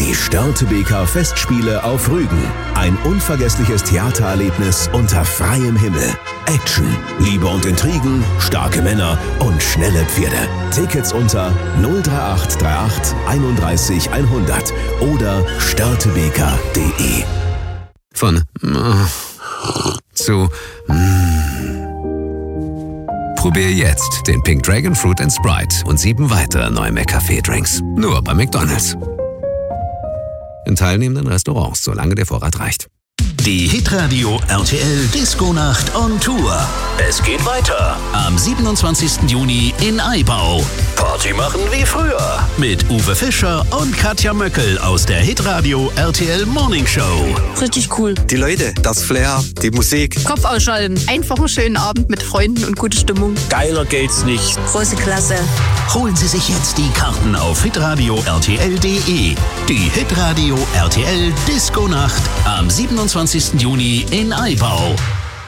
Die Störtebeker Festspiele auf Rügen. Ein unvergessliches Theatererlebnis unter freiem Himmel. Action, Liebe und Intrigen, starke Männer und schnelle Pferde. Tickets unter 03838 31 100 oder störtebeker.de. Von zu Probier jetzt den Pink Dragon Fruit & Sprite und 7 weitere neue McCafé-Drinks. Nur bei McDonald's. In teilnehmenden Restaurants, solange der Vorrat reicht. Die Hitradio RTL Disco-Nacht on Tour. Es geht weiter am 27. Juni in Aibau. Party machen wie früher mit Uwe Fischer und Katja Möckel aus der Hitradio RTL Morning Show. Richtig cool. Die Leute, das Flair, die Musik. Kopf ausschalten. Einfach einen schönen Abend mit Freunden und gute Stimmung. Geiler geht's nicht. Große Klasse. Holen Sie sich jetzt die Karten auf hitradio rtl.de. Die Hitradio RTL Disco-Nacht am 27. Juni in Aibau.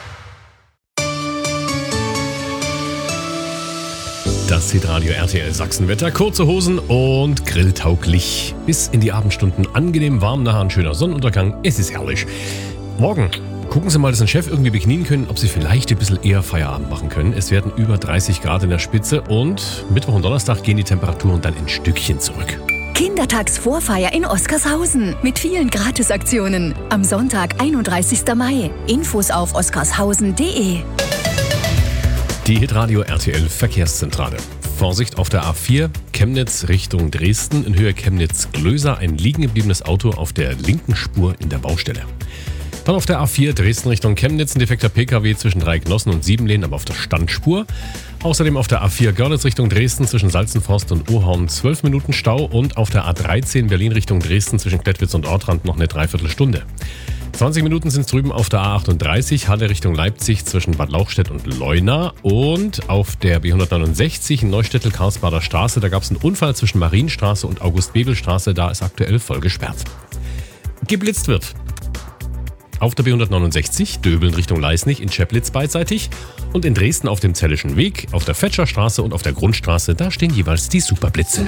Das Hitradio RTL Sachsenwetter. Kurze Hosen und grilltauglich. Bis in die Abendstunden angenehm warm, nachher ein schöner Sonnenuntergang. Es ist herrlich. Morgen gucken Sie mal, dass ein Chef irgendwie beknien können, ob Sie vielleicht ein bisschen eher Feierabend machen können. Es werden über 30 Grad in der Spitze und Mittwoch und Donnerstag gehen die Temperaturen dann ein Stückchen zurück. Kindertagsvorfeier in Oskarshausen mit vielen Gratisaktionen. Am Sonntag, 31. Mai. Infos auf oskarshausen.de. Die Hitradio RTL Verkehrszentrale. Vorsicht auf der A4, Chemnitz Richtung Dresden, in Höhe Chemnitz-Glöser, ein liegen gebliebenes Auto auf der linken Spur in der Baustelle. Dann auf der A4 Dresden Richtung Chemnitz, ein defekter PKW zwischen 3 Genossen und 7 Lehnen, aber auf der Standspur. Außerdem auf der A4 Görlitz Richtung Dresden zwischen Salzenforst und Ohorn 12 Minuten Stau und auf der A13 Berlin Richtung Dresden zwischen Klettwitz und Ortrand noch eine Dreiviertelstunde. 20 Minuten sind es drüben auf der A38 Halle Richtung Leipzig zwischen Bad Lauchstädt und Leuna und auf der B169 in Neustädtel-Karlsbader Straße, da gab es einen Unfall zwischen Marienstraße und August-Bebel-Straße, da ist aktuell voll gesperrt. Geblitzt wird auf der B169 Döbeln Richtung Leisnig in Cheplitz beidseitig und in Dresden auf dem Zellischen Weg, auf der Fetscherstraße und auf der Grundstraße, da stehen jeweils die Superblitze.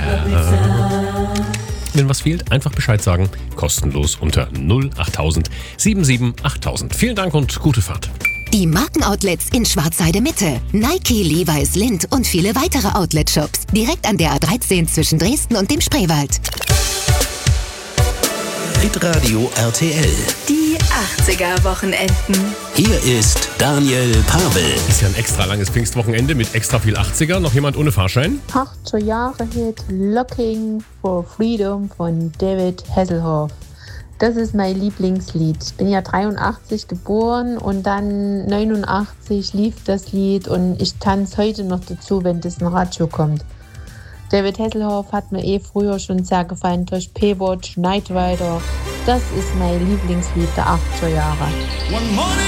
Wenn was fehlt, einfach Bescheid sagen. Kostenlos unter 08000 77 8000. Vielen Dank und gute Fahrt. Die Markenoutlets in Schwarzheide Mitte. Nike, Levi's, Lindt und viele weitere Outlet-Shops. Direkt an der A13 zwischen Dresden und dem Spreewald. Hitradio RTL. Die 80er-Wochenenden. Hier ist Daniel Pavel. Ist ja ein extra langes Pfingstwochenende mit extra viel 80er. Noch jemand ohne Fahrschein? 80er Jahre Hit Looking for Freedom von David Hasselhoff. Das ist mein Lieblingslied. Ich bin ja 83 geboren und dann 89 lief das Lied und ich tanze heute noch dazu, wenn das im Radio kommt. David Hasselhoff hat mir früher schon sehr gefallen durch P-Watch, Night Rider. Das ist mein Lieblingslied der 80er Jahre. One morning